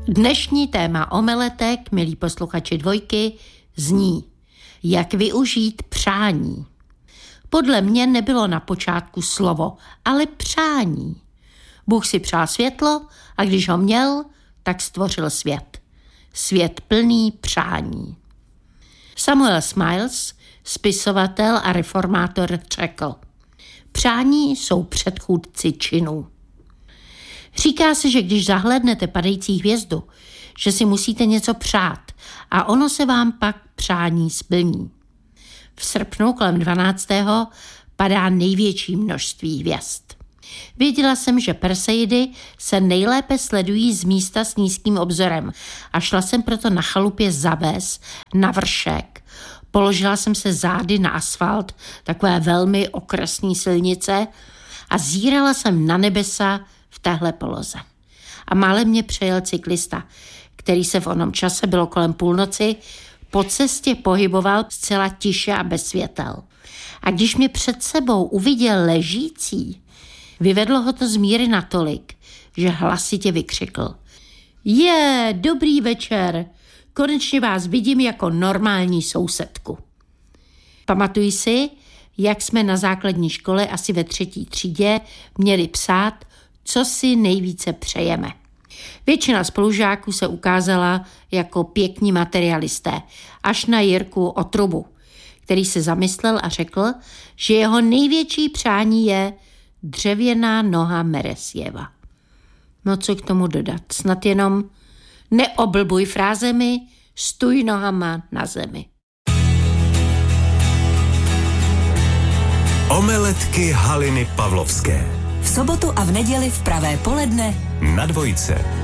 Dnešní téma omeletek, milí posluchači Dvojky, zní: jak využít přání. Podle mě nebylo na počátku slovo, ale přání. Bůh si přál světlo a když ho měl, tak stvořil svět. Svět plný přání. Samuel Smiles, spisovatel a reformátor, řekl: přání jsou předchůdci činů. Říká se, že když zahlédnete padající hvězdu, že si musíte něco přát a ono se vám pak přání splní. V srpnu kolem 12. padá největší množství hvězd. Věděla jsem, že Perseidy se nejlépe sledují z místa s nízkým obzorem a šla jsem proto na chalupě za ves, na vršek. Položila jsem se zády na asfalt takové velmi okresní silnice a zírala jsem na nebesa v téhle poloze. A málem mě přejel cyklista, který se v onom čase, bylo kolem půlnoci, po cestě pohyboval zcela tiše a bez světel. A když mě před sebou uviděl ležící, vyvedlo ho to z míry natolik, že hlasitě vykřikl: dobrý večer, konečně vás vidím jako normální sousedku. Pamatuji si, jak jsme na základní škole asi ve 3. třídě měli psát, co si nejvíce přejeme. Většina spolužáků se ukázala jako pěkní materialisté, až na Jirku Otrubu, který se zamyslel a řekl, že jeho největší přání je dřevěná noha Meresjeva. No co k tomu dodat? Snad jenom neoblbuj frázemi, stůj nohama na zemi. Omeletky Haliny Pavlovské. V sobotu a v neděli v pravé poledne na Dvojce.